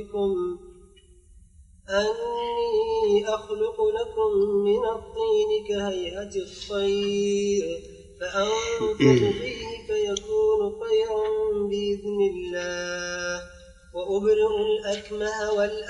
ربكم أني أخلق لكم من الطين كهيئة الطير فأنفخ فيه فيكون طيرا بإذن الله وأبرئ الأكمه